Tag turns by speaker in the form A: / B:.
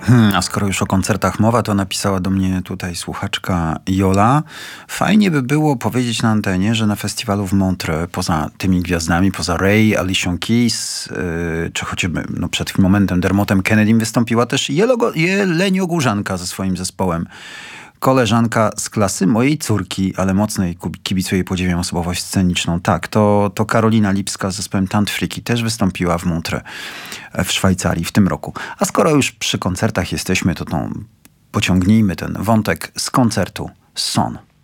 A: A skoro już o koncertach mowa, to napisała do mnie tutaj słuchaczka Jola. Fajnie by było powiedzieć na antenie, że na festiwalu w Montreux, poza tymi gwiazdami, poza Ray, Alicia Keys, czy chociażby przed momentem Dermotem Kennedym wystąpiła też Jelenio Górzanka ze swoim zespołem. Koleżanka z klasy mojej córki, ale mocno jej kibicuję i podziwiam osobowość sceniczną. Tak, to Karolina Lipska z zespołem Tantfriki też wystąpiła w Montreux w Szwajcarii w tym roku. A skoro już przy koncertach jesteśmy, to pociągnijmy ten wątek z koncertu Son.